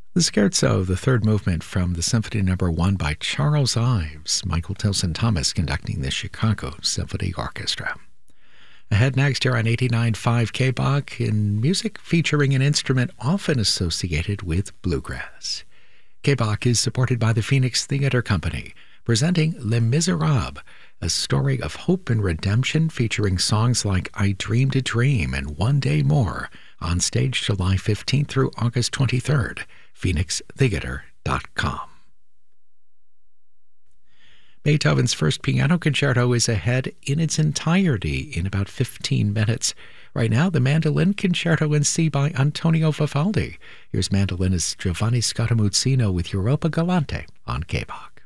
The Scherzo, the third movement from the Symphony No. 1 by Charles Ives, Michael Tilson Thomas conducting the Chicago Symphony Orchestra. Ahead next here on 89.5 KBOK in music featuring an instrument often associated with bluegrass. KBOK is supported by the Phoenix Theater Company, presenting Les Miserables, a story of hope and redemption featuring songs like I Dreamed a Dream and One Day More, on stage July 15th through August 23rd, phoenixtheater.com. Beethoven's First Piano Concerto is ahead in its entirety in about 15 minutes. Right now, the Mandolin Concerto in C by Antonio Vivaldi. Here's mandolinist Giovanni Scaramuzzino with Europa Galante on KBOK.